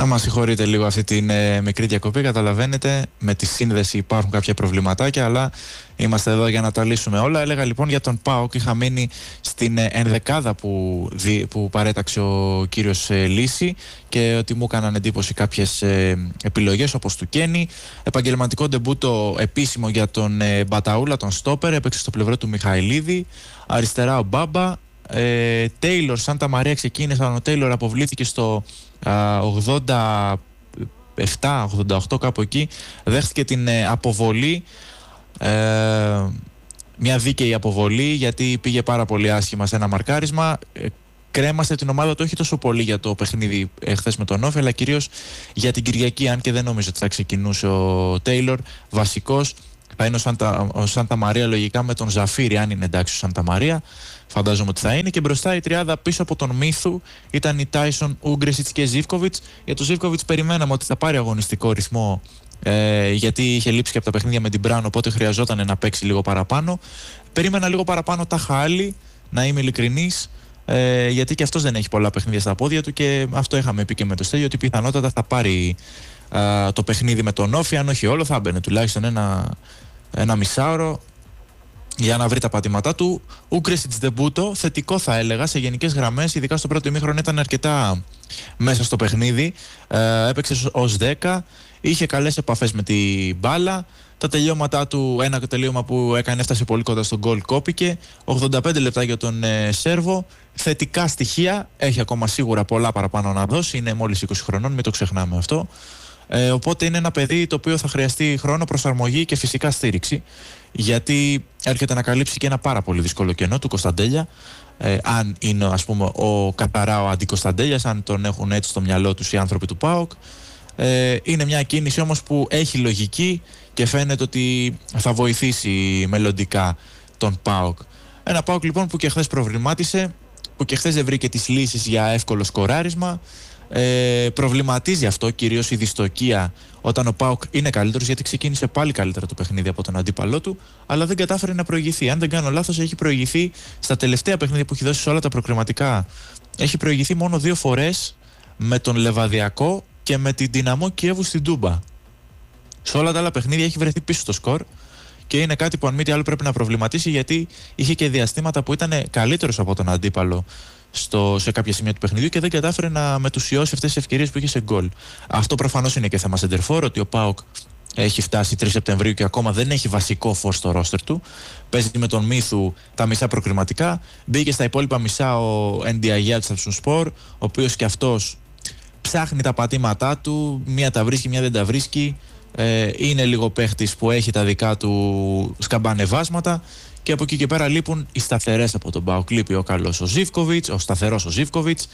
Άμα συγχωρείτε λίγο αυτή την μικρή διακοπή, καταλαβαίνετε, με τη σύνδεση υπάρχουν κάποια προβληματάκια, αλλά είμαστε εδώ για να τα λύσουμε όλα. Έλεγα λοιπόν για τον ΠΑΟΚ, είχα μείνει στην ενδεκάδα που παρέταξε ο κύριος Λύση και ότι μου έκαναν εντύπωση κάποιες επιλογές όπως του Κένι. Επαγγελματικό ντεμπούτο επίσημο για τον Μπαταούλα, τον στόπερ, έπαιξε στο πλευρό του Μιχαηλίδη, αριστερά ο Μπάμπα. Τέιλορ, Σάντα Μαρία ξεκίνησαν, ο Τέιλορ αποβλήθηκε στο 87-88 κάπου εκεί, δέχτηκε την αποβολή, μια δίκαιη αποβολή γιατί πήγε πάρα πολύ άσχημα σε ένα μαρκάρισμα. Κρέμασε την ομάδα του όχι τόσο πολύ για το παιχνίδι χθες με τον Όφη, αλλά κυρίως για την Κυριακή, αν και δεν νομίζω ότι θα ξεκινούσε ο Τέιλορ βασικός. Θα είναι ο Σάντα Μαρία λογικά με τον Ζαφίρι, αν είναι εντάξει ο Σάντα Μαρία. Φαντάζομαι ότι θα είναι. Και μπροστά η τριάδα πίσω από τον Μίθου ήταν η Τάισον, Ούγκρεσιτς και Ζίβκοβιτς. Για τον Ζίβκοβιτς περιμέναμε ότι θα πάρει αγωνιστικό ρυθμό, γιατί είχε λείψει και από τα παιχνίδια με την Μπράν, οπότε χρειαζόταν να παίξει λίγο παραπάνω. Περίμενα λίγο παραπάνω Τάχα Άλλη, να είμαι ειλικρινής, γιατί και αυτός δεν έχει πολλά παιχνίδια στα πόδια του και αυτό είχαμε πει και με το Στέλιο, ότι πιθανότατα θα πάρει το παιχνίδι με τον Όφη, αν όχι όλο θα μπαινε τουλάχιστον ένα μισάωρο για να βρει τα πατήματά του. Ούγκρεσιτς ντεμπούτο, θετικό θα έλεγα σε γενικές γραμμές, ειδικά στο πρώτο ημίχρονο ήταν αρκετά μέσα στο παιχνίδι, έπαιξε ως 10, είχε καλές επαφές με την μπάλα, τα τελειώματά του, ένα τελείωμα που έκανε έφτασε πολύ κοντά στον γκολ, κόπηκε. 85 λεπτά για τον Σέρβο, θετικά στοιχεία, έχει ακόμα σίγουρα πολλά παραπάνω να δώσει, είναι μόλις 20 χρονών, μην το ξεχνάμε αυτό. Οπότε είναι ένα παιδί το οποίο θα χρειαστεί χρόνο, προσαρμογή και φυσικά στήριξη, γιατί έρχεται να καλύψει και ένα πάρα πολύ δύσκολο κενό του Κωνσταντέλια, αν είναι ας πούμε ο καθαρά ο αντικωνσταντέλιας, αν τον έχουν έτσι στο μυαλό τους οι άνθρωποι του ΠΑΟΚ. Είναι μια κίνηση όμως που έχει λογική και φαίνεται ότι θα βοηθήσει μελλοντικά τον ΠΑΟΚ. Ένα ΠΑΟΚ λοιπόν που και χθες προβλημάτισε, που και χθες δεν βρήκε τις λύσεις για εύκολο σκοράρισμα. Προβληματίζει αυτό κυρίως η δυστοκία όταν ο ΠΑΟΚ είναι καλύτερος, γιατί ξεκίνησε πάλι καλύτερα το παιχνίδι από τον αντίπαλό του, αλλά δεν κατάφερε να προηγηθεί. Αν δεν κάνω λάθος, έχει προηγηθεί στα τελευταία παιχνίδια που έχει δώσει σε όλα τα προκριματικά. Έχει προηγηθεί μόνο 2 φορές, με τον Λεβαδιακό και με την Δυναμό Κιέβου στην Τούμπα. Σε όλα τα άλλα παιχνίδια έχει βρεθεί πίσω στο σκορ και είναι κάτι που αν μη τι άλλο πρέπει να προβληματίσει, γιατί είχε και διαστήματα που ήταν καλύτερος από τον αντίπαλο σε κάποια σημεία του παιχνιδιού και δεν κατάφερε να μετουσιώσει αυτές τις ευκαιρίες που είχε σε γκολ. Αυτό προφανώς είναι και θέμα σεντερφόρ, ότι ο ΠΑΟΚ έχει φτάσει 3 Σεπτεμβρίου και ακόμα δεν έχει βασικό φως στο ρόστερ του. Παίζει με τον Μίθου τα μισά προκριματικά. Μπήκε στα υπόλοιπα μισά ο Ενδιαγιά του Τραψουνσπορ, ο οποίος και αυτός ψάχνει τα πατήματά του. Μία τα βρίσκει, μία δεν τα βρίσκει. Είναι λίγο παίχτης που έχει τα δικά του σκαμπανεβάσματα. Και από εκεί και πέρα λείπουν οι σταθερές από τον ΠΑΟΚ. Λείπει ο καλός ο Ζίβκοβιτς, ο σταθερός ο Ζίβκοβιτς.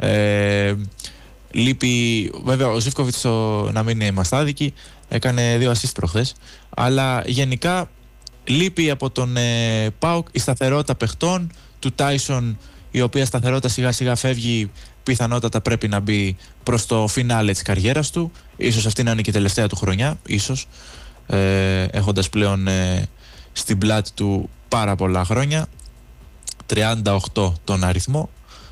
Λείπει, βέβαια, ο Ζίβκοβιτς, να μην είμαστε άδικοι, έκανε 2 assist προχθές. Αλλά γενικά λείπει από τον ΠΑΟΚ η σταθερότητα παιχτών, του Τάισον, η οποία σταθερότητα σιγά σιγά φεύγει. Πιθανότατα πρέπει να μπει προς το φινάλε της καριέρας του. Ίσως αυτή να είναι και η τελευταία του χρονιά, ίσως, έχοντας πλέον στην πλάτη του πάρα πολλά χρόνια, 38 τον αριθμό,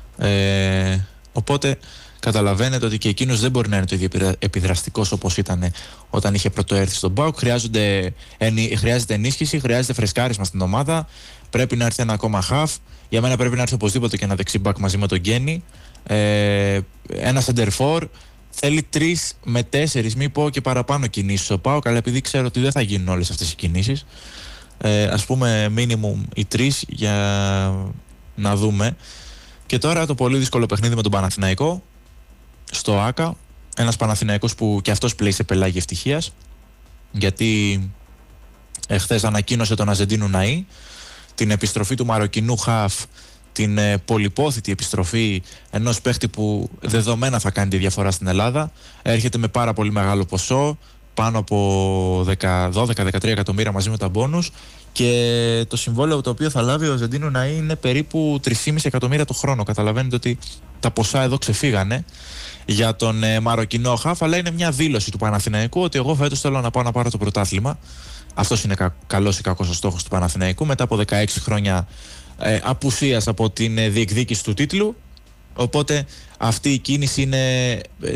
οπότε καταλαβαίνετε ότι και εκείνος δεν μπορεί να είναι το ίδιο επιδραστικός όπως ήταν όταν είχε πρωτοέρθει στον ΠΑΟΚ. Χρειάζεται ενίσχυση, χρειάζεται φρεσκάρισμα στην ομάδα, πρέπει να έρθει ένα ακόμα χαφ. Για μένα πρέπει να έρθει οπωσδήποτε και ένα δεξιμπακ μαζί με τον Γκένι, ένα σεντερφόρ. Θέλει 3 με 4, μη πω και παραπάνω κινήσεις ο ΠΑΟΚ, αλλά επειδή ξέρω ότι δεν θα γίνουν όλες αυτές οι κινήσεις, ας πούμε minimum οι 3 για να δούμε. Και τώρα το πολύ δύσκολο παιχνίδι με τον Παναθηναϊκό στο ΆΚΑ, ένας Παναθηναϊκός που και αυτός πλέει σε πελάγι ευτυχίας, γιατί χθες ανακοίνωσε τον Αζεντίνου Ναΐ την επιστροφή του Μαροκινού χαφ, την πολυπόθητη επιστροφή ενός παίχτη που δεδομένα θα κάνει τη διαφορά στην Ελλάδα. Έρχεται με πάρα πολύ μεγάλο ποσό, πάνω από 12-13 εκατομμύρια μαζί με τα μπόνους, και το συμβόλαιο το οποίο θα λάβει ο Ζεντίνου Ναΐ είναι περίπου 3,5 εκατομμύρια το χρόνο. Καταλαβαίνετε ότι τα ποσά εδώ ξεφύγανε για τον Μαροκινό χαφ, αλλά είναι μια δήλωση του Παναθηναϊκού ότι εγώ φέτος θέλω να πάω να πάρω το πρωτάθλημα. Αυτός είναι καλός ή κακός ο στόχος του Παναθηναϊκού μετά από 16 χρόνια απουσίας από την διεκδίκηση του τίτλου. Οπότε αυτή η κίνηση είναι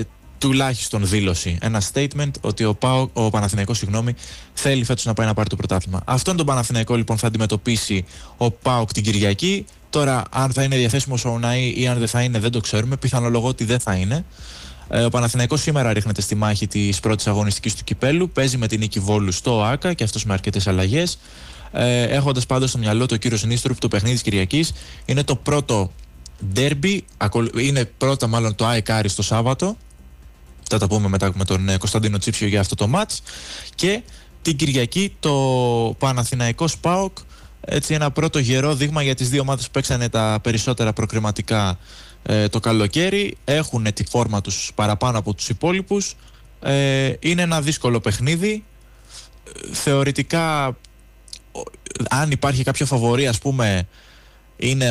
τουλάχιστον δήλωση, ένα statement ότι ο Παναθηναϊκός θέλει φέτος να πάει να πάρει το πρωτάθλημα. Αυτόν τον Παναθηναϊκό λοιπόν θα αντιμετωπίσει ο ΠΑΟΚ την Κυριακή. Τώρα, αν θα είναι διαθέσιμος ο Ουναή ή αν δεν θα είναι, δεν το ξέρουμε. Πιθανολογώ ότι δεν θα είναι. Ο Παναθηναϊκός σήμερα ρίχνεται στη μάχη της πρώτης αγωνιστικής του κυπέλου. Παίζει με την νίκη Βόλου στο ΆΚΑ και αυτός με αρκετές αλλαγές. Έχοντας πάντως στο μυαλό του ο κύριος Νίστρου, το παιχνίδι της Κυριακής είναι το πρώτο ντέρμπι. Είναι πρώτα μάλλον το ΑΕΚ Άρης το Σάββατο. Θα τα πούμε μετά με τον Κωνσταντίνο Τσίψιο για αυτό το μάτς. Και την Κυριακή το Παναθηναϊκός ΠΑΟΚ. Έτσι ένα πρώτο γερό δείγμα για τις δύο ομάδες που παίξανε τα περισσότερα προκριματικά το καλοκαίρι. Έχουν τη φόρμα τους παραπάνω από τους υπόλοιπους. Είναι ένα δύσκολο παιχνίδι. Θεωρητικά, αν υπάρχει κάποιο φαβορί, ας πούμε, είναι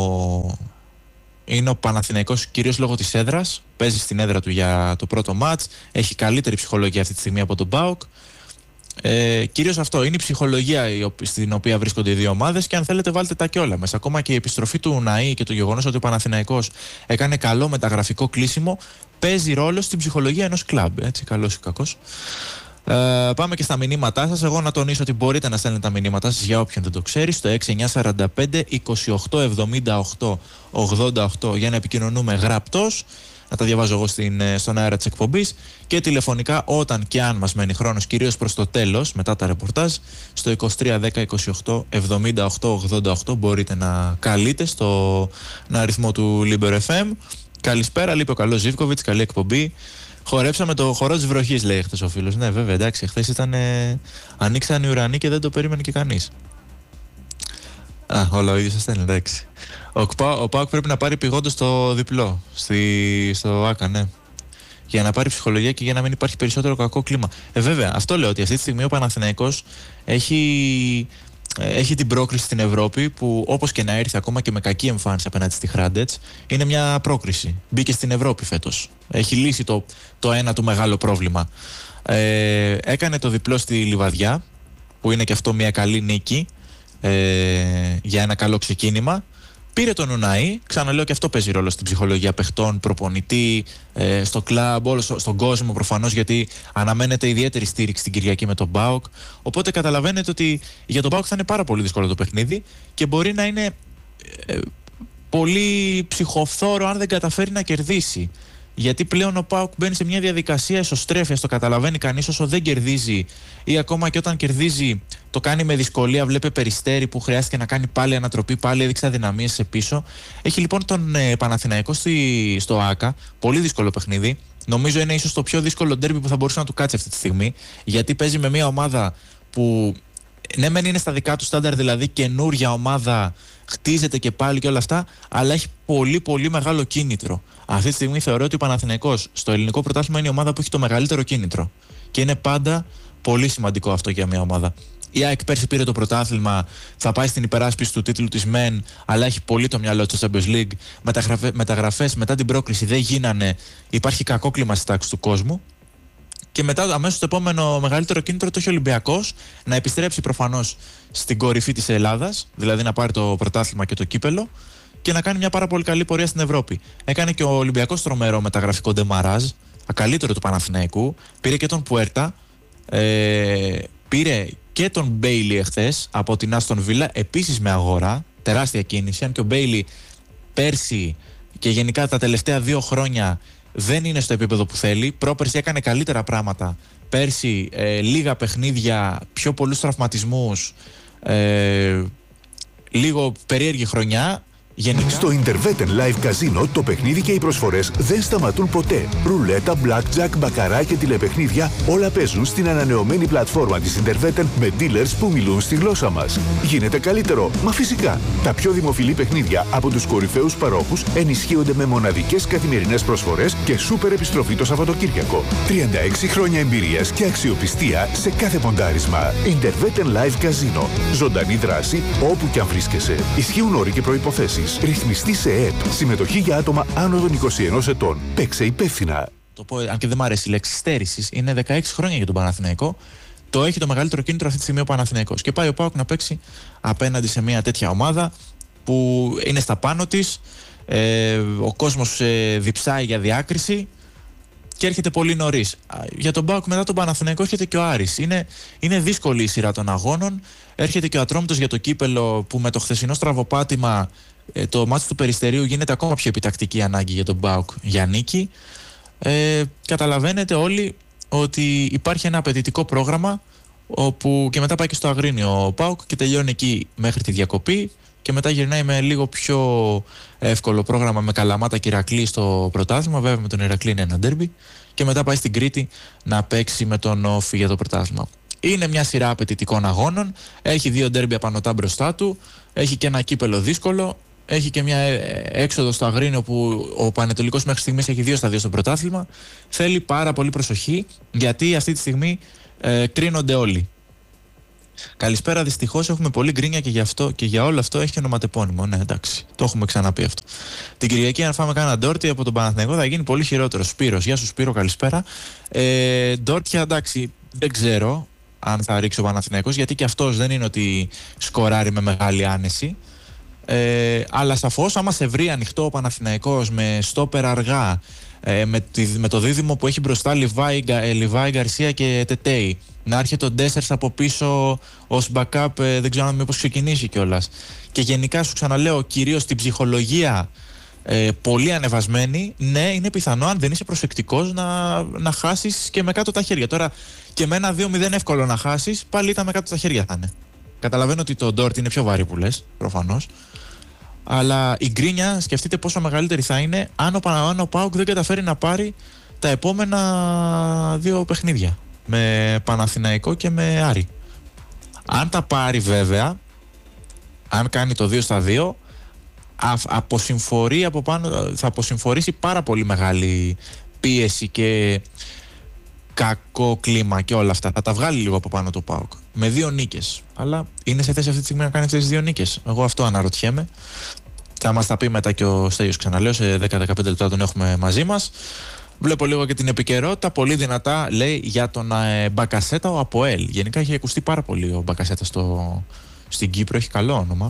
ο Παναθηναϊκός, κυρίως λόγω της έδρας. Παίζει στην έδρα του για το πρώτο μάτς. Έχει καλύτερη ψυχολογία αυτή τη στιγμή από τον ΠΑΟΚ. Κυρίως αυτό είναι η ψυχολογία στην οποία βρίσκονται οι δύο ομάδες, και αν θέλετε βάλτε τα και όλα μέσα. Ακόμα και η επιστροφή του Ουναή και το γεγονός ότι ο Παναθηναϊκός έκανε καλό μεταγραφικό κλείσιμο παίζει ρόλο στην ψυχολογία ενός κλαμπ. Έτσι, καλός ή κακός. Πάμε και στα μηνύματά σας. Εγώ να τονίσω ότι μπορείτε να στέλνετε τα μηνύματά σας για όποιον δεν το ξέρει στο 6945 28 78 88 για να επικοινωνούμε γραπτός. Να τα διαβάζω εγώ στον αέρα της εκπομπής, και τηλεφωνικά όταν και αν μας μένει χρόνος, κυρίως προς το τέλος, μετά τα ρεπορτάζ, στο 23 10 28 78 88 μπορείτε να καλείτε στον αριθμό του Liber FM. Καλησπέρα, λέει ο καλός Ζίβκοβιτς, καλή εκπομπή. Χορέψαμε το χορό της βροχής, λέει χθες ο φίλος. Ναι, βέβαια, εντάξει, χθες ήταν. Ανοίξαν οι ουρανοί και δεν το περίμενε και κανείς. Όλα ο ίδιος σας στέλνει, εντάξει. Ο ΠΑΟΚ πρέπει να πάρει πηγόντως το διπλό στο ΆΚΑ, ναι. Για να πάρει ψυχολογία και για να μην υπάρχει περισσότερο κακό κλίμα. Βέβαια, αυτό λέω, ότι αυτή τη στιγμή ο Παναθηναϊκός έχει την πρόκριση στην Ευρώπη, που όπως και να έρθει, ακόμα και με κακή εμφάνιση απέναντι στη Χράντετς, είναι μια πρόκριση. Μπήκε στην Ευρώπη φέτος. Έχει λύσει το ένα του μεγάλο πρόβλημα. Έκανε το διπλό στη Λιβαδιά, που είναι και αυτό μια καλή νίκη για ένα καλό ξεκίνημα. Πήρε τον Ουναή, ξαναλέω, και αυτό παίζει ρόλο στην ψυχολογία παιχτών, προπονητή, στο κλαμπ, όλο στον κόσμο προφανώς, γιατί αναμένεται ιδιαίτερη στήριξη την Κυριακή με τον ΠΑΟΚ. Οπότε καταλαβαίνετε ότι για τον ΠΑΟΚ θα είναι πάρα πολύ δύσκολο το παιχνίδι και μπορεί να είναι πολύ ψυχοφθόρο αν δεν καταφέρει να κερδίσει. Γιατί πλέον ο ΠΑΟΚ μπαίνει σε μια διαδικασία εσωστρέφειας, το καταλαβαίνει κανείς, όσο δεν κερδίζει, ή ακόμα και όταν κερδίζει το κάνει με δυσκολία. Βλέπε Περιστέρι που χρειάστηκε να κάνει πάλι ανατροπή, πάλι έδειξε αδυναμίες σε πίσω. Έχει λοιπόν τον Παναθηναϊκό στο ΆΚΑ, πολύ δύσκολο παιχνίδι. Νομίζω είναι ίσως το πιο δύσκολο ντέρμπι που θα μπορούσε να του κάτσει αυτή τη στιγμή, γιατί παίζει με μια ομάδα που ναι μεν είναι στα δικά του στάνταρ, δηλαδή καινούρια ομάδα, χτίζεται και πάλι και όλα αυτά, αλλά έχει πολύ πολύ μεγάλο κίνητρο. Αυτή τη στιγμή θεωρώ ότι ο Παναθηναϊκός στο ελληνικό πρωτάθλημα είναι η ομάδα που έχει το μεγαλύτερο κίνητρο. Και είναι πάντα πολύ σημαντικό αυτό για μια ομάδα. Η ΑΕΚ πέρσι πήρε το πρωτάθλημα, θα πάει στην υπεράσπιση του τίτλου της ΜΕΝ, αλλά έχει πολύ το μυαλό της στο Champions League. Μεταγραφές μετά την πρόκριση δεν γίνανε, υπάρχει κακό κλίμα στη τάξη του κόσμου. Και μετά, αμέσως το επόμενο μεγαλύτερο κίνητρο το έχει ο Ολυμπιακός, να επιστρέψει προφανώς στην κορυφή της Ελλάδας, δηλαδή να πάρει το πρωτάθλημα και το κύπελο, και να κάνει μια πάρα πολύ καλή πορεία στην Ευρώπη. Έκανε και ο Ολυμπιακός τρομερό μεταγραφικό ντεμαράζ, ακαλύτερο του Παναθηναϊκού. Πήρε και τον Πουέρτα, πήρε και τον Μπέιλι εχθές από την Άστον Βίλα, επίσης με αγορά, τεράστια κίνηση. Αν και ο Μπέιλι πέρσι και γενικά τα τελευταία 2 χρόνια δεν είναι στο επίπεδο που θέλει. Πρόπερσι έκανε καλύτερα πράγματα. Πέρσι λίγα παιχνίδια, πιο πολλούς τραυματισμούς, λίγο περίεργη χρονιά. Γενικά. Στο Interveten Live Casino το παιχνίδι και οι προσφορές δεν σταματούν ποτέ. Ρουλέτα, blackjack, μπακαρά και τηλεπαιχνίδια, όλα παίζουν στην ανανεωμένη πλατφόρμα της Interveten με dealers που μιλούν στη γλώσσα μας. Γίνεται καλύτερο, μα φυσικά. Τα πιο δημοφιλή παιχνίδια από τους κορυφαίους παρόχους ενισχύονται με μοναδικές καθημερινές προσφορές και σούπερ επιστροφή το Σαββατοκύριακο. 36 χρόνια εμπειρίας και αξιοπιστία σε κάθε ποντάρισμα. Interveten Live Casino. Ζωντανή δράση όπου και αν βρίσκεσαι. Ισχύουν όροι και προϋποθέσεις. Ρυθμιστή σε ΕΕΠ. Συμμετοχή για άτομα άνω των 21 ετών. Παίξε υπεύθυνα. Το πω, αν και δεν μου αρέσει η λέξη στέρησης, είναι 16 χρόνια για τον Παναθηναϊκό. Το έχει το μεγαλύτερο κίνητρο αυτή τη στιγμή ο Παναθηναϊκός. Και πάει ο ΠΑΟΚ να παίξει απέναντι σε μια τέτοια ομάδα που είναι στα πάνω της. Ο κόσμος διψάει για διάκριση. και έρχεται πολύ νωρίς. Για τον ΠΑΟΚ μετά τον Παναθηναϊκό έρχεται και ο Άρης. Είναι δύσκολη η σειρά των αγώνων. Έρχεται και ο Ατρόμητος για το κύπελο, που με το χθεσινό στραβοπάτημα το μάτι του Περιστερίου γίνεται ακόμα πιο επιτακτική ανάγκη για τον ΠΑΟΚ για νίκη. Καταλαβαίνετε όλοι ότι υπάρχει ένα απαιτητικό πρόγραμμα, όπου και μετά πάει και στο Αγρίνιο ο ΠΑΟΚ και τελειώνει εκεί μέχρι τη διακοπή, και μετά γυρνάει με λίγο πιο εύκολο πρόγραμμα με Καλαμάτα και Ηρακλή στο πρωτάθλημα. Βέβαια με τον Ηρακλή είναι ένα ντέρμπι, και μετά πάει στην Κρήτη να παίξει με τον Όφη για το πρωτάθλημα. Είναι μια σειρά απαιτητικών αγώνων. Έχει 2 ντέρμπι απανωτά μπροστά του. Έχει και ένα κύπελο δύσκολο. Έχει και μια έξοδο στο Αγρίνιο, που ο Πανετολικός μέχρι στιγμής έχει 2-2 στο πρωτάθλημα. Θέλει πάρα πολύ προσοχή, γιατί αυτή τη στιγμή κρίνονται όλοι. Καλησπέρα, δυστυχώς έχουμε πολύ γκρίνια και γι' αυτό και για όλο αυτό έχει ονοματεπώνυμο. Ναι, εντάξει, το έχουμε ξαναπεί αυτό. Την Κυριακή, αν φάμε κάνα ντόρτι από τον Παναθηναϊκό, θα γίνει πολύ χειρότερο. Σπύρος, γεια σου Σπύρο, καλησπέρα. Ντόρτια, εντάξει, δεν ξέρω αν θα ρίξει ο Παναθηναϊκός, γιατί και αυτός δεν είναι ότι σκοράρει με μεγάλη άνεση. Αλλά σαφώς, άμα σε βρει ανοιχτό ο Παναθηναϊκός με στόπερ αργά, με το δίδυμο που έχει μπροστά Λιβάη, Γκαρσία και Τετέι, να έρχεται ο Ντέσσερς από πίσω ως backup, δεν ξέρω αν μήπως ξεκινήσει κιόλας. Και γενικά σου ξαναλέω, κυρίως στην ψυχολογία πολύ ανεβασμένη, ναι, είναι πιθανό, αν δεν είσαι προσεκτικός, να χάσεις και με κάτω τα χέρια. Τώρα και με ένα 2-0 εύκολο να χάσεις, πάλι ήταν με κάτω τα χέρια θα είναι. Καταλαβαίνω ότι το Ντόρτ είναι πιο βαρύ που λες, προφανώς. Αλλά η γκρίνια, σκεφτείτε πόσο μεγαλύτερη θα είναι αν ο ΠΑΟΚ δεν καταφέρει να πάρει τα επόμενα 2 παιχνίδια. Με Παναθηναϊκό και με Άρη. Αν τα πάρει βέβαια, αν κάνει το 2-2, αποσυμφορεί από πάνω, θα αποσυμφορήσει πάρα πολύ μεγάλη πίεση και κακό κλίμα και όλα αυτά. Θα τα βγάλει λίγο από πάνω το ΠΑΟΚ. Με 2 νίκες. Αλλά είναι σε θέση αυτή τη στιγμή να κάνει αυτές τις 2 νίκες. Εγώ αυτό αναρωτιέμαι. Θα μας τα πει μετά και ο Στέλιος, ξαναλέω, σε 10-15 λεπτά τον έχουμε μαζί μας. Βλέπω λίγο και την επικαιρότητα. Πολύ δυνατά λέει για τον Μπακασέτα ο ΑΠΟΕΛ. Γενικά έχει ακουστεί πάρα πολύ ο Μπακασέτα στην Κύπρο. Έχει καλό όνομα.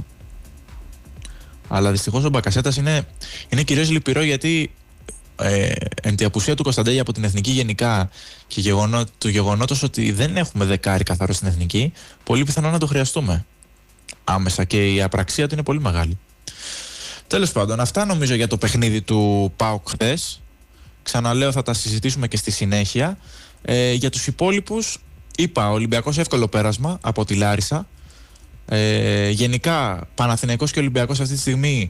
Αλλά δυστυχώς ο Μπακασέτας είναι κυρίως λυπηρό, γιατί εν τη απουσία του Κωνσταντέλια από την Εθνική γενικά και του γεγονότος ότι δεν έχουμε δεκάρι καθαρό στην Εθνική, πολύ πιθανό να το χρειαστούμε άμεσα, και η απραξία του είναι πολύ μεγάλη. Τέλος πάντων, αυτά νομίζω για το παιχνίδι του ΠΑΟΚ χθες. Ξαναλέω, θα τα συζητήσουμε και στη συνέχεια. Για τους υπόλοιπους, είπα, Ολυμπιακός εύκολο πέρασμα από τη Λάρισα. Γενικά, Παναθηναϊκός και Ολυμπιακός αυτή τη στιγμή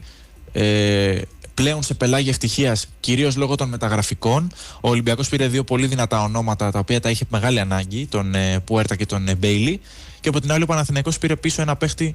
πλέον σε πελάγια ευτυχίας, κυρίως λόγω των μεταγραφικών. Ο Ολυμπιακός πήρε 2 πολύ δυνατά ονόματα, τα οποία τα είχε μεγάλη ανάγκη, τον Πουέρτα και τον Μπέιλι. Και από την άλλη, ο Παναθηναϊκός πήρε πίσω ένα παίχτη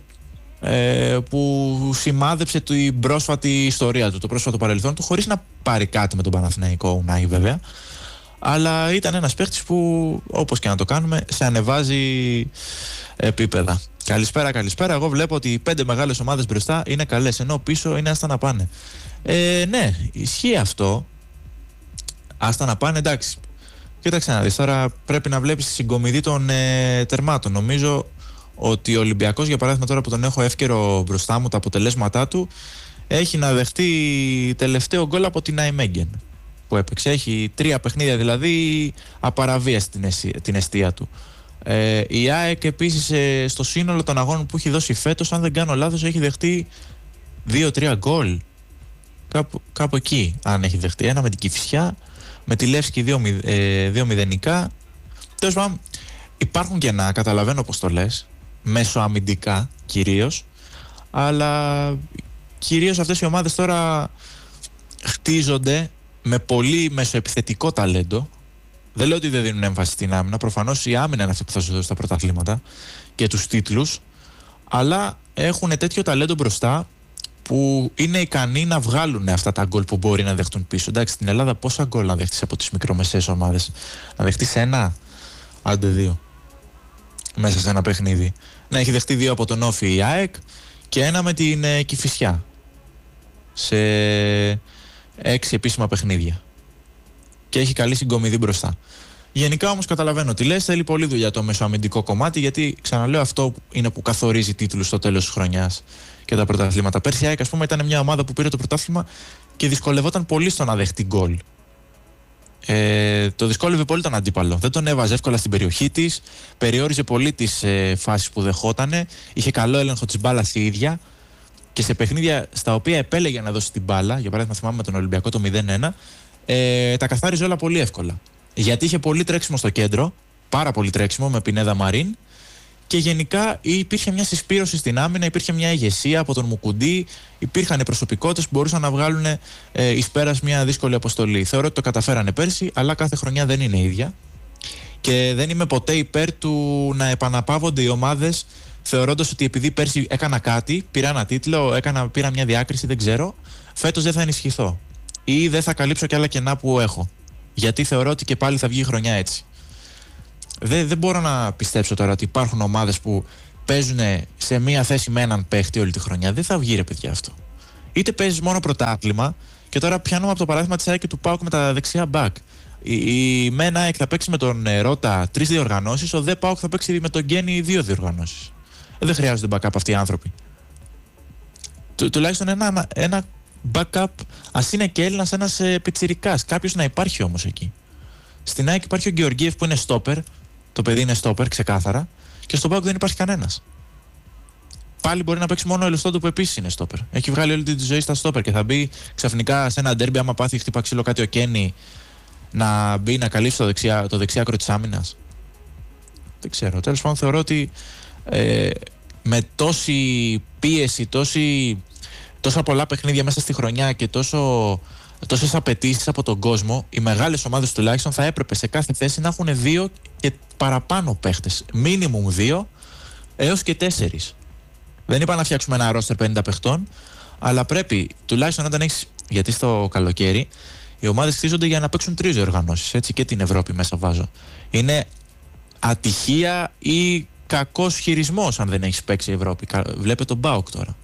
που σημάδεψε την πρόσφατη ιστορία του, το πρόσφατο παρελθόν του, χωρίς να πάρει κάτι με τον Παναθηναϊκό Ουνάι βέβαια. Αλλά ήταν ένας παίχτης που, όπως και να το κάνουμε, σε ανεβάζει επίπεδα. Καλησπέρα. Εγώ βλέπω ότι οι 5 μεγάλες ομάδες μπροστά είναι καλές, ενώ πίσω είναι άστα να πάνε. Ναι, ισχύει αυτό. Άστα να πάνε, εντάξει. Κοίταξε να δεις, τώρα πρέπει να βλέπεις τη συγκομιδή των τερμάτων. Νομίζω ότι ο Ολυμπιακός, για παράδειγμα, τώρα που τον έχω εύκαιρο μπροστά μου τα αποτελέσματά του, έχει να δεχτεί τελευταίο γκολ από την Νάιμέγγεν που έπαιξε. Έχει 3 παιχνίδια δηλαδή απαραβίαστη την εστία του. Η ΑΕΚ επίσης στο σύνολο των αγώνων που έχει δώσει φέτος, αν δεν κάνω λάθος, έχει δεχτεί 2-3 γκολ. Κάπου εκεί αν έχει δεχτεί. Ένα με την Κηφισιά, με τη Λεύσκη 2-0. Τέλος πάντων, υπάρχουν και να καταλαβαίνω πως το λες, μεσοαμυντικά κυρίως, αλλά κυρίως αυτές οι ομάδες τώρα χτίζονται με πολύ μεσοεπιθετικό ταλέντο. Δεν λέω ότι δεν δίνουν έμφαση στην άμυνα. Προφανώς η άμυνα είναι αυτή που θα σου δώσει τα πρωταθλήματα και τους τίτλους, αλλά έχουν τέτοιο ταλέντο μπροστά που είναι ικανοί να βγάλουν αυτά τα γκολ που μπορεί να δεχτούν πίσω. Εντάξει, στην Ελλάδα πόσα γκολ να δεχτείς από τις μικρομεσαίες ομάδες? Να δεχτείς 1, άντε 2 μέσα σε ένα παιχνίδι. Να έχει δεχτεί 2 από τον Όφη η ΑΕΚ και 1 με την Κηφισιά σε 6 επίσημα παιχνίδια. Και έχει καλή συγκομιδή μπροστά. Γενικά όμως καταλαβαίνω τι λες, θέλει πολλή δουλειά το μεσοαμυντικό κομμάτι, γιατί ξαναλέω, αυτό είναι που καθορίζει τίτλους στο τέλος της χρονιάς και τα πρωταθλήματα. Πέρσι η ΑΕΚ, ας πούμε, ήταν μια ομάδα που πήρε το πρωτάθλημα και δυσκολευόταν πολύ στο να δεχτεί γκολ. Το δυσκόλευε πολύ τον αντίπαλο. Δεν τον έβαζε εύκολα στην περιοχή της, περιόριζε πολύ τις φάσεις που δεχότανε, είχε καλό έλεγχο της μπάλας η ίδια και σε παιχνίδια στα οποία επέλεγε να δώσει την μπάλα, για παράδειγμα θυμάμαι με τον Ολυμπιακό το 0-1, τα καθάριζε όλα πολύ εύκολα. Γιατί είχε πολύ τρέξιμο στο κέντρο, πάρα πολύ τρέξιμο με Πινέδα Μαρίν. Και γενικά υπήρχε μια συσπήρωση στην άμυνα, υπήρχε μια ηγεσία από τον Μουκουντή, υπήρχαν προσωπικότητες που μπορούσαν να βγάλουν εις πέρας μια δύσκολη αποστολή. Θεωρώ ότι το καταφέρανε πέρσι, αλλά κάθε χρονιά δεν είναι ίδια. Και δεν είμαι ποτέ υπέρ του να επαναπαύονται οι ομάδες θεωρώντας ότι επειδή πέρσι έκανα κάτι, πήρα ένα τίτλο, πήρα μια διάκριση, δεν ξέρω, φέτος δεν θα ενισχυθώ. Ή δεν θα καλύψω κι άλλα κενά που έχω. Γιατί θεωρώ ότι και πάλι θα βγει η χρονιά έτσι. Δεν μπορώ να πιστέψω τώρα ότι υπάρχουν ομάδες που παίζουν σε μία θέση με έναν παίχτη όλη τη χρονιά. Δεν θα βγει ρε παιδιά αυτό. Είτε παίζεις μόνο πρωτάθλημα, και τώρα πιάνουμε από το παράδειγμα της ΑΕΚ και του ΠΑΟΚ με τα δεξιά μπακ. Η ΜΕΝ ΑΕΚ θα παίξει με τον Ρότα 3 διοργανώσεις, ο ΔΕ ΠΑΟΚ θα παίξει με τον Γκένι 2 διοργανώσεις. Δεν χρειάζονται backup αυτοί οι άνθρωποι. Τουλάχιστον ένα backup, ας είναι και Έλληνας, ένας πιτσιρικάς. Κάποιος να υπάρχει όμως εκεί. Στην ΑΕΚ υπάρχει ο Γεωργίευ που είναι στόπερ. Το παιδί είναι στόπερ, ξεκάθαρα. Και στον ΠΑΟΚ δεν υπάρχει κανένας. Πάλι μπορεί να παίξει μόνο ο Ελουστόντου που επίσης είναι στόπερ. Έχει βγάλει όλη τη ζωή στα στόπερ και θα μπει ξαφνικά σε ένα ντέρμπι, άμα πάθει χτύπα ξύλο κάτι ο Κένι, να μπει να καλύψει το δεξιάκρο της άμυνας. Δεν ξέρω. Τέλος πάντων, θεωρώ ότι με τόση πίεση, τόσα πολλά παιχνίδια μέσα στη χρονιά και τόσες απαιτήσεις από τον κόσμο, οι μεγάλες ομάδες τουλάχιστον θα έπρεπε σε κάθε θέση να έχουν 2 και παραπάνω παίχτες. Μίνιμουμ 2 έως και 4. Δεν είπα να φτιάξουμε ένα ρόστερ 50 παιχτών, αλλά πρέπει τουλάχιστον όταν έχεις, γιατί στο καλοκαίρι οι ομάδες χτίζονται για να παίξουν 3 οργανώσεις, έτσι, και την Ευρώπη μέσα βάζω. Είναι ατυχία ή κακός χειρισμός αν δεν έχεις παίξει η Ευρώπη. Βλέπε τον ΠΑΟΚ τώρα.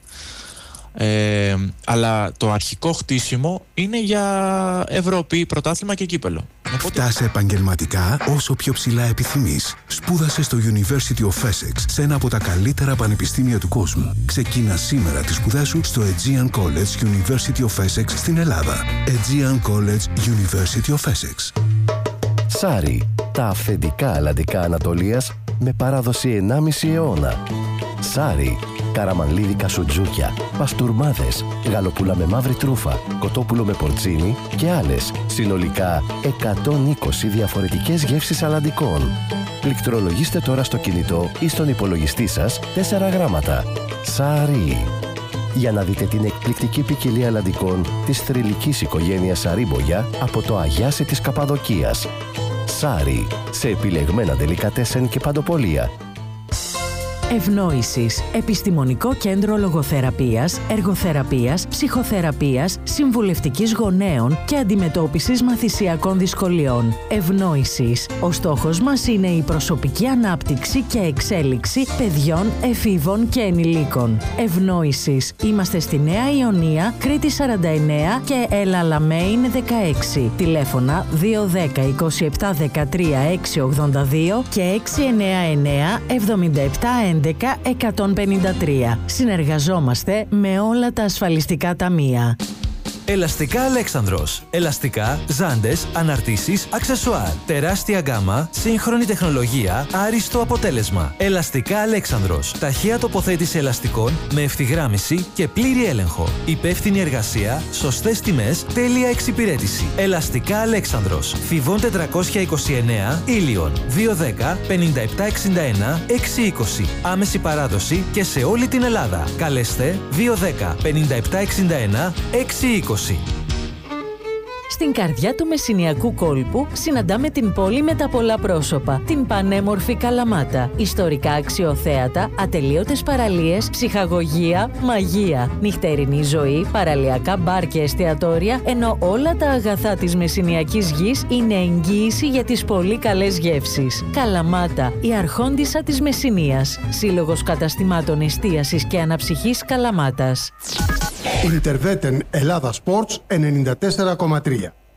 Αλλά το αρχικό χτίσιμο είναι για Ευρώπη, πρωτάθλημα και κύπελο. Φτάσε επαγγελματικά όσο πιο ψηλά επιθυμείς. Σπούδασε στο University of Essex, σε ένα από τα καλύτερα πανεπιστήμια του κόσμου. Ξεκίνα σήμερα τις σπουδές σου στο Aegean College University of Essex στην Ελλάδα. Aegean College University of Essex. Σάρι, τα αυθεντικά αλλαντικά Ανατολίας με παράδοση 1,5 αιώνα. Σάρι, καραμανλίδικα σουτζούκια, παστούρμάδες, γαλοπούλα με μαύρη τρούφα, κοτόπουλο με πορτσίνι και άλλες. Συνολικά 120 διαφορετικές γεύσεις αλλαντικών. Πληκτρολογήστε τώρα στο κινητό ή στον υπολογιστή σας 4 γράμματα. Σάρι. Για να δείτε την εκπληκτική ποικιλία αλλαντικών της θρυλικής οικογένειας Σαρίμπογια από το Αγιάσι της Καπαδοκίας. Σάρι, σε επιλεγμένα ντελικατέσεν και παντοπολία. Ευνόησης. Επιστημονικό κέντρο λογοθεραπείας, εργοθεραπείας, ψυχοθεραπείας, συμβουλευτικής γονέων και αντιμετώπισης μαθησιακών δυσκολιών. Ευνόησης. Ο στόχος μας είναι η προσωπική ανάπτυξη και εξέλιξη παιδιών, εφήβων και ενηλίκων. Ευνόησης. Είμαστε στη Νέα Ιωνία, Κρήτη 49 και Ελαλαμέιν 16. Τηλέφωνα 210 27 13 682 και 699 77 11-153. Συνεργαζόμαστε με όλα τα ασφαλιστικά ταμεία. Ελαστικά Αλέξανδρος. Ελαστικά, ζάντες, αναρτήσεις, αξεσουάρ. Τεράστια γκάμα, σύγχρονη τεχνολογία, άριστο αποτέλεσμα. Ελαστικά Αλέξανδρος. Ταχεία τοποθέτηση ελαστικών με ευθυγράμμιση και πλήρη έλεγχο. Υπεύθυνη εργασία, σωστές τιμές, τέλεια εξυπηρέτηση. Ελαστικά Αλέξανδρος. Θηβών 429, Ήλιον. 210 5761 620. Άμεση παράδοση και σε όλη την Ελλάδα. Καλέστε 210 5761 620. Στην καρδιά του Μεσσηνιακού κόλπου συναντάμε την πόλη με τα πολλά πρόσωπα, την πανέμορφη Καλαμάτα. Ιστορικά αξιοθέατα, ατελείωτες παραλίες, ψυχαγωγία, μαγεία, νυχτερινή ζωή, παραλιακά μπαρ και εστιατόρια, ενώ όλα τα αγαθά της Μεσσηνιακής γης είναι εγγύηση για τις πολύ καλές γεύσεις. Καλαμάτα, η αρχόντισσα της Μεσσηνίας. Σύλλογος καταστημάτων εστίασης και αναψυχής Καλαμάτας. Ιντερβέτεν Ελλάδα Sports 94,3.